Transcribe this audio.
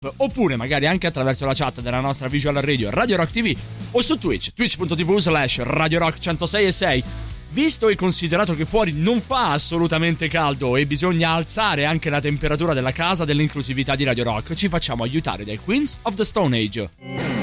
oppure magari anche attraverso la chat della nostra visual radio Radio Rock TV o su Twitch, twitch.tv/Radio Rock 106.6. Visto e considerato che fuori non fa assolutamente caldo e bisogna alzare anche la temperatura della casa dell'inclusività di Radio Rock, ci facciamo aiutare dai Queens of the Stone Age.